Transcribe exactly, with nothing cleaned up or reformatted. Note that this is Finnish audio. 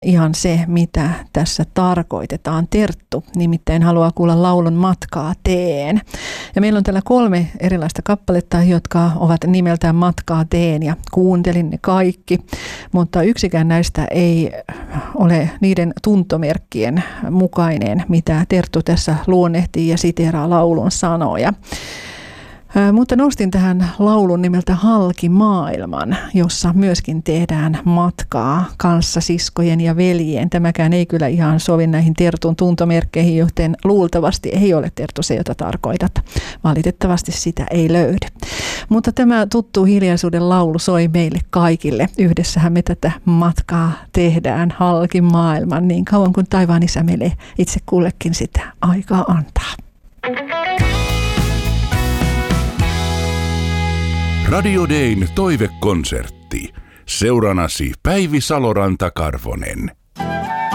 ihan se, mitä tässä tarkoitetaan. Terttu nimittäin haluaa kuulla laulun Matkaa teen. Ja meillä on täällä kolme erilaista kappaletta, jotka ovat nimeltään Matkaa teen, ja kuuntelin ne kaikki, mutta yksikään näistä ei ole niiden tuntomerkkien mukainen, mitä Terttu tässä luonnehtii ja siteeraa laulun sanoja. Mutta nostin tähän laulun nimeltä Halki maailman, jossa myöskin tehdään matkaa kanssasiskojen ja veljien. Tämäkään ei kyllä ihan sovi näihin Tertun tuntomerkkeihin, joten luultavasti ei ole Terttu se, jota tarkoitat. Valitettavasti sitä ei löydy. Mutta tämä tuttu hiljaisuuden laulu soi meille kaikille. Yhdessähän me tätä matkaa tehdään halki maailman niin kauan kuin taivaan isä meille itse kullekin sitä aikaa antaa. Radio Dayn toivekonsertti. Seuranasi Päivi Saloranta-Karvonen.